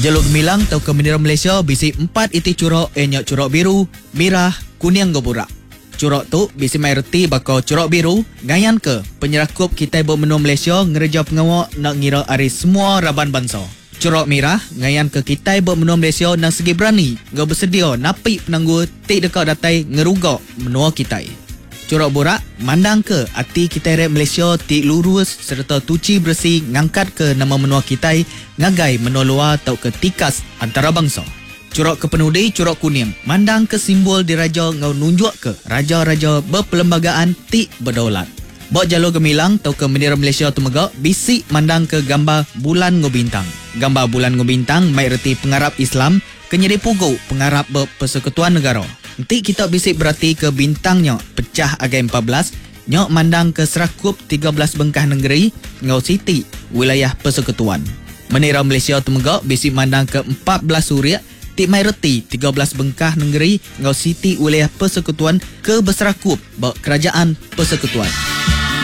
Jalur gemilang tau ke bendera Malaysia bisi 4 iti curok nyok curok biru, merah, kuning goburak. Curok tu bisi mai reti bakal curok biru ngayan ke penyerakup kita bermenua Malaysia ngereja pengawak nak ngira ari semua raban bangsa. Curok merah ngayan ke kita bermenua Malaysia nak segi berani ngau bersedia napi penangguh tik dekat datai ngerugak menua kita. Curok borak mandang ke hati kita rek Malaysia tik lurus serta tuci bersih ngangkat ke nama menua kita ngagai menua luar tau ke tikas antara bangsa. Curok kepenudi curok kuning mandang ke simbol diraja ngau nunjuk ke raja-raja berperlembagaan tik berdaulat. Bok jalur gemilang tau ke bendera Malaysia tu megak bisik mandang ke gambar bulan ngobintang. Gambar bulan ngobintang mai reti pengarap Islam kenyedi pugu pengarap berpersekutuan negara. Nanti kita bisik berarti ke bintangnya pecah agai 14 nyok mandang ke serakup 13 bengkah negeri ngau siti wilayah persekutuan. Bendera Malaysia tu megak bisik mandang ke 14 suria tik mai reti 13 bengkah negeri ngau siti wilayah persekutuan ke berserakup kerajaan persekutuan.